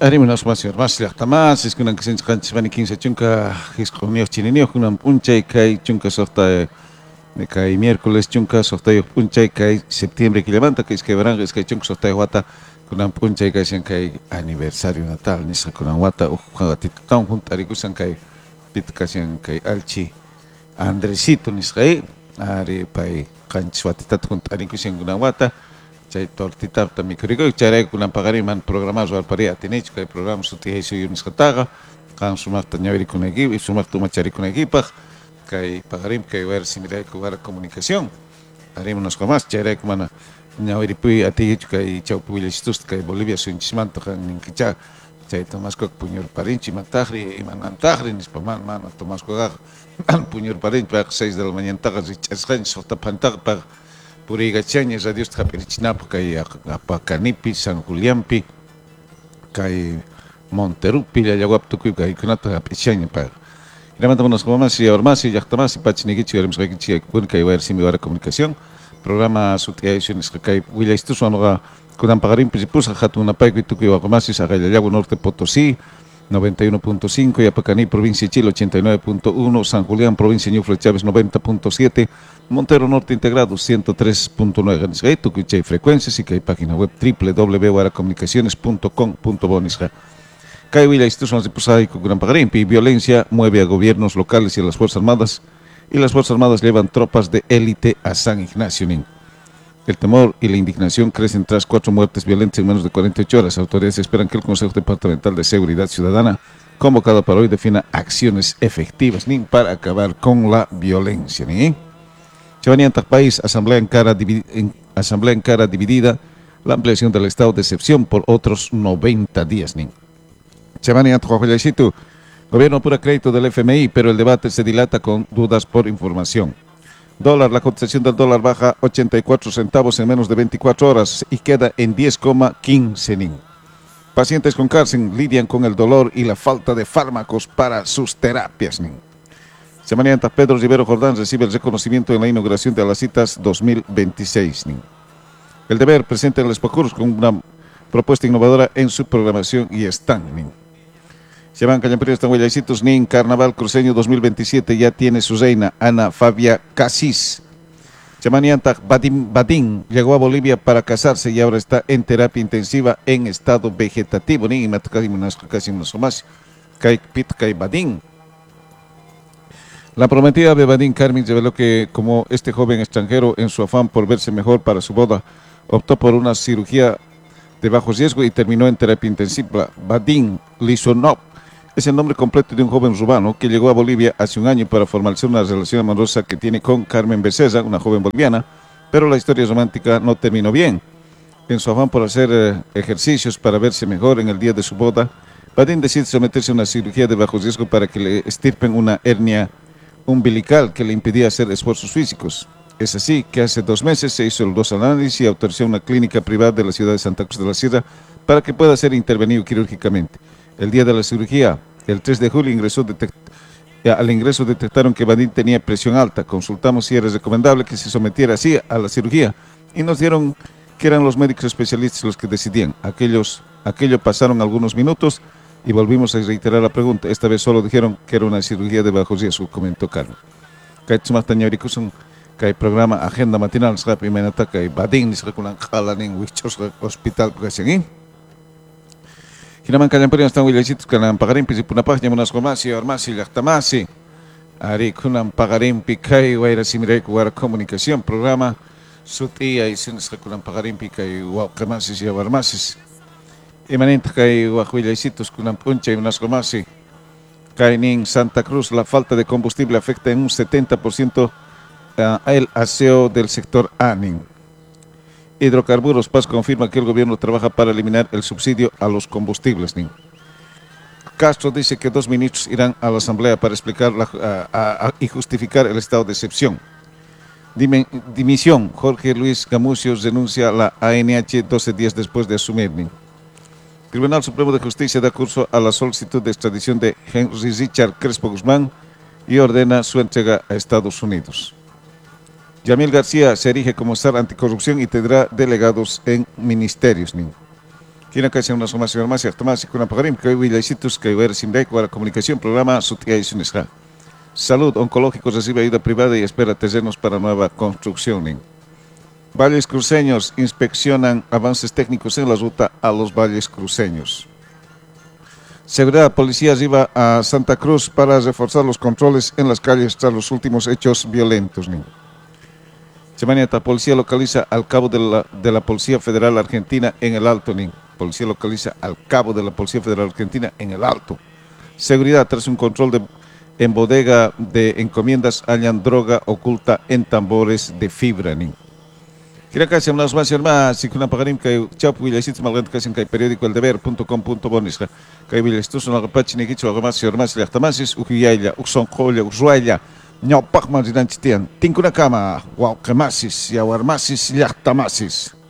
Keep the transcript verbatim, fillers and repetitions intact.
Arimanas más más hasta más es que una que se encuentra quince chunca es conmigo chininio con un puncha y cae chunca sorta me cae miércoles chunca sorta yo puncha y cae septiembre que levanta que es que verán es que chunca sorta guata con un puncha y cae se cae aniversario natal ni se con un guata o juega tan juntar y se cae pit casi cae alchi Andresito ni se ari pai canchuatita juntar y se con un guata chay tortita también creo que chay con pagariman programas o alparia tenéis que programas uti eso y unis kataga kan sumar tañaviri con equipo y sumar tu machari con equipo que pagarim que ver si mira que ver comunicación haremos unos comas chay como na ñaviri pui ati que chau pui listos que Bolivia su inchimanto kan ninkicha chay tomas ko puñor parinchi matagri y manantagri nis paman man tomas ko puñor parinchi para seis de la mañana tagas y chasgen sota pantag para Puri gachaña a Dios tapirichinapo kay apakanipi San Julianpi kay Monterupi la yaguaptukuy kay kunata apichaña pa levantamos como más y ahora más y ya más y pachinigichi haremos regichi kun kay ver si mi hora comunicación programa sutiaciones kay willa istu sonoga kudan pagarim pipusa hatuna pay kutukuy wa más y sa Yagu Norte Potosí noventa y uno punto cinco y Apacani provincia de Chile ochenta y nueve punto uno, San Julián provincia de Ñufle Chávez noventa punto siete, Montero Norte integrado ciento tres punto nueve. Hay tucuichay frecuencias y que hay página web doble u doble u doble u punto aracomunicaciones punto com punto bo. Kai Villa instituciones de Pusay con Gran Pagarimpi, violencia mueve a gobiernos locales y a las Fuerzas Armadas y las Fuerzas Armadas llevan tropas de élite a San Ignacio Nin. El temor y la indignación crecen tras cuatro muertes violentas en menos de cuarenta y ocho horas. Autoridades esperan que el Consejo Departamental de Seguridad Ciudadana, convocado para hoy, defina acciones efectivas ni para acabar con la violencia. ¿Ni? Chavani país, asamblea en, cara en, asamblea en cara dividida, la ampliación del estado de excepción por otros noventa días. ¿Ni? Chavani gobierno pura crédito del F M I, pero el debate se dilata con dudas por información. Dólar, la cotización del dólar baja ochenta y cuatro centavos en menos de veinticuatro horas y queda en diez coma quince nin. Pacientes con cáncer lidian con el dolor y la falta de fármacos para sus terapias. Nin. Semana Pedro Rivero Jordán recibe el reconocimiento en la inauguración de las citas dos mil veintiséis. Nin. El Deber presenta el Espacurus con una propuesta innovadora en su programación y están. Nin. Se van Cañamperos de Huellaycitos, Nin, Carnaval Cruceño dos mil veintisiete ya tiene su reina, Ana Fabia Casís. Chamanianta Badín, Badín llegó a Bolivia para casarse y ahora está en terapia intensiva en estado vegetativo. Nin, me toca casi unos más. Kai Pit Kai Badín. La prometida de Badín Carmen reveló que como este joven extranjero en su afán por verse mejor para su boda, optó por una cirugía de bajo riesgo y terminó en terapia intensiva. Badín Lisonov es el nombre completo de un joven rubano que llegó a Bolivia hace un año para formalizar una relación amorosa que tiene con Carmen Becerra, una joven boliviana, pero la historia romántica no terminó bien. En su afán por hacer eh, ejercicios para verse mejor en el día de su boda, Badín decide someterse a una cirugía de bajo riesgo para que le estirpen una hernia umbilical que le impedía hacer esfuerzos físicos. Es así que hace dos meses se hizo los dos análisis y autorizó una clínica privada de la ciudad de Santa Cruz de la Sierra para que pueda ser intervenido quirúrgicamente. El día de la cirugía, el tres de julio, ingresó al ingreso detectaron que Badín tenía presión alta. Consultamos si era recomendable que se sometiera así a la cirugía y nos dieron que eran los médicos especialistas los que decidían. Aquellos, aquello pasaron algunos minutos y volvimos a reiterar la pregunta. Esta vez solo dijeron que era una cirugía de bajo riesgo, comentó Carlos. Que hay programa Agenda Matinal, y me ataca y Badín, y se reculan en Huichos Hospital, que Hinaman Cañamperos están Huillaycitos, que han pagarín, y Punapaj, llaman Gomasi, Armasi, Yachtamasi, Ari Kunan pagarín, Picay, Guaira Simirey, Guara Comunicación, programa Sutia y Sines Reculan pagarín, Picay, Guacamasis y Abarmasis. Emanente Cay, Guajuillaycitos, Kunan Puncha y unas Gomasi. Cainin Santa Cruz, la falta de combustible afecta en un setenta por ciento el aseo del sector A N I N. Hidrocarburos Paz confirma que el gobierno trabaja para eliminar el subsidio a los combustibles. N I N. Castro dice que dos ministros irán a la asamblea para explicar la, a, a, y justificar el estado de excepción. Dime, dimisión. Jorge Luis Gamucios renuncia a la A N H doce días después de asumir. N I N. Tribunal Supremo de Justicia da curso a la solicitud de extradición de Henry Richard Crespo Guzmán y ordena su entrega a Estados Unidos. Yamil García se erige como zar anticorrupción y tendrá delegados en ministerios. Kina kasi ang nasa mas mas yak tamas kuna pagarim kay wilay situs kay wer simdek wala comunicación programa sutia isunisra. Salud oncológicos recibe ayuda privada y espera terrenos para nueva construcción. Valles cruceños inspeccionan avances técnicos en la ruta a los valles cruceños. Seguridad, policías iba a Santa Cruz para reforzar los controles en las calles tras los últimos hechos violentos. Semaniata, policía localiza al cabo de la, de la Policía Federal Argentina en el Alto. Nin. Policía localiza al cabo de la Policía Federal Argentina en el Alto. Seguridad, tras un control de, en bodega de encomiendas, hallan droga oculta en tambores de fibra. Nin. Kira kasi ang mas mas si kuna pagarim kay chap wila sit malgant kasi kay periódico el deber punto com punto bonis kay wila estos na kapatch ni kitso mas mas lehtamasis ukiyaya ukson kolya ukzuaya nyapak man dinantitian tinkuna kama wa kamasis ya warmasis lehtamasis